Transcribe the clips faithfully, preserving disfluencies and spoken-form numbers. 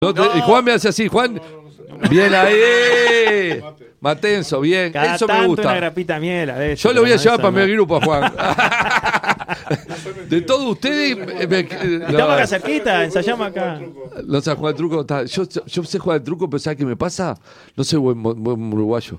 No, te, y Juan me hace así, Juan. Bien ahí. Matenso, bien. Cada Eso me tanto gusta. una grapita de miel a veces, Yo lo voy a pero llevar eso para no. mi grupo a Juan. De todos ustedes. me- me- Estamos no, acá cerquita, ensayamos acá. no sé jugar al truco. ta- Yo, yo sé jugar al truco, pero ¿sabes qué me pasa? No soy buen, buen uruguayo.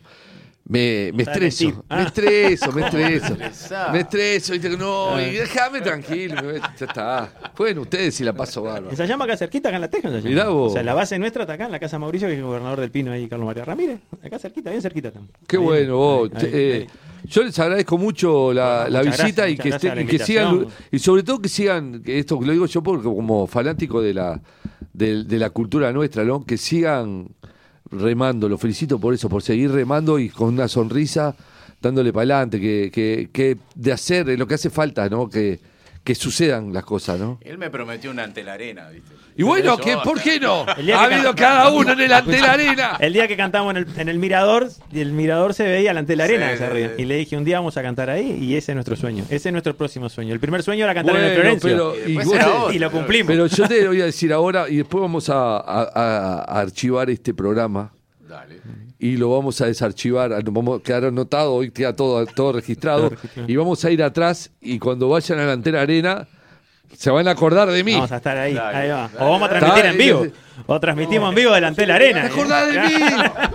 Me, me Sabe estreso, mentir. me Ah. estreso, me estreso. Estresado. Me estreso, y digo, no, y déjame tranquilo. me- Ya está. Jueguen ustedes y la paso bárbaro. Ensayamos acá cerquita, acá en La Teja. ensayamos. Mirá vos. O sea, la base nuestra está acá en la casa Mauricio, que es el gobernador del Pino ahí, Carlos María Ramírez. Acá cerquita, bien cerquita estamos. Qué Ahí, bueno, vos. ahí, ahí, Eh, ahí. Yo les agradezco mucho la, Bueno, la muchas visita gracias, y muchas que, gracias estén- a la y que sigan, invitación. y sobre todo que sigan, que esto lo digo yo porque como fanático de la, de, de la cultura nuestra, ¿no? Que sigan remando, lo felicito por eso, por seguir remando y con una sonrisa dándole para adelante, que, que, que de hacer lo que hace falta, ¿no? Que, que sucedan las cosas, ¿no? Él me prometió una ante la arena, ¿viste? Y bueno, Yo, ¿qué, ¿por qué no? El día Ha que habido can- cada uno en el ante la arena. El día que cantamos en el, en el Mirador, y el Mirador se veía ante la arena. Sí, se sí, ría. sí. Y le dije, un día vamos a cantar ahí, y ese es nuestro sueño. Ese es nuestro próximo sueño. El primer sueño era cantar en el Bueno, Florencio. pero- Y y después vos era te- otro. Y lo cumplimos. Pero yo te voy a decir ahora, y después vamos a, a- a- a archivar este programa. Dale. Y lo vamos a desarchivar, nos vamos a quedar anotado, hoy queda todo, todo registrado, y vamos a ir atrás, y cuando vayan a la Antena Arena, se van a acordar de mí. Vamos a estar ahí. Dale, ahí va. dale, O vamos a dale. transmitir Dale, en vivo. dale. O transmitimos en vivo delante de la arena. ¿Te acordás de mí?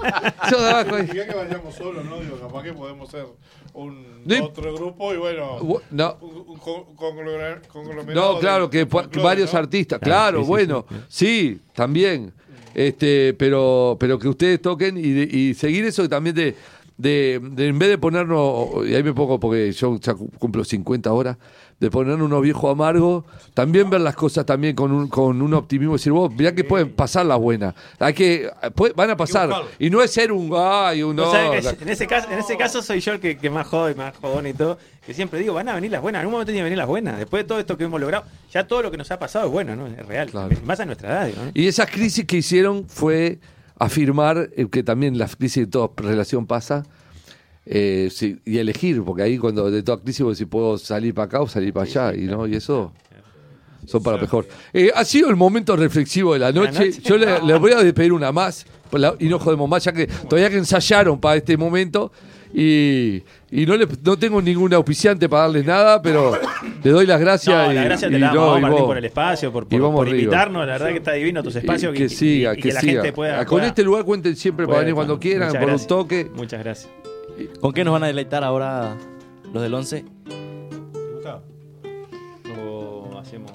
Yo de abajo ahí. Ya que vayamos solos, ¿no? Digo, capaz que podemos ser un No. otro grupo y bueno, Bu- No, un, un con- conglomera- conglomerado. no, claro, de- que, de pa- folclore, varios ¿no? artistas, Claro, claro, sí, sí, bueno, sí, sí, también, este, pero, pero que ustedes toquen y, de- y seguir eso también de, de, de en vez de ponernos, y ahí me pongo porque yo ya cu- cumplo cincuenta horas, de ponernos unos viejos amargos, también ver las cosas también con un, con un optimismo, decir, vos, mirá que pueden pasar las buenas, hay que, pu- van a pasar, y no es ser un ay, un Vos no, sabés que la- en, ese caso, en ese caso soy yo el que, que más jode, más jodón y todo. Que siempre digo, van a venir las buenas. En algún momento tienen que venir las buenas. Después de todo esto que hemos logrado, ya todo lo que nos ha pasado es bueno, ¿no? Es real. Claro. Más a nuestra edad, digo, ¿no? Y esas crisis que hicieron fue afirmar eh, que también la crisis de toda relación pasa eh, sí, y elegir, porque ahí cuando de toda crisis vos decís, puedo salir para acá o salir para allá, y no y eso son para mejor. Eh, ha sido el momento reflexivo de la noche. noche. Yo le, les voy a despedir una más por la- y no jodemos más, ya que todavía que ensayaron para este momento. Y, y no, le, no tengo ningún auspiciante para darles nada, pero le doy las gracias. No, y, la gracia te y la no, damos y a Martín vos- por el espacio, por, y por, vamos por arriba. invitarnos. La verdad que está divino tus espacios. que y- siga, y, y que, que la siga. gente pueda. Ah, Con pueda- este lugar cuenten siempre para pueda- venir cuando quieran, Muchas por un gracias. toque. Muchas gracias. ¿Con qué nos van a deleitar ahora los del once? ¿Te gusta? O hacemos.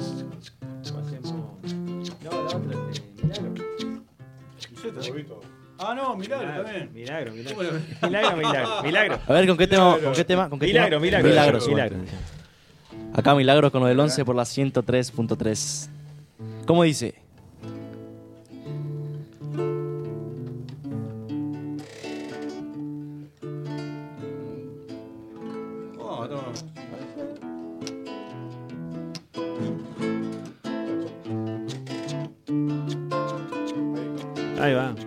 o hacemos. No, la otra es de Milagro. Huevito. Ah, no, milagro también. Milagro, milagro. Milagro, milagro. Milagro. A ver, ¿con qué tema? ¿Con qué tema? ¿Con qué Milagro, tema? milagro. Milagros. Milagro. Acá Milagros con lo del once por la ciento tres punto tres. ¿Cómo dice? Oh, no. Ahí va.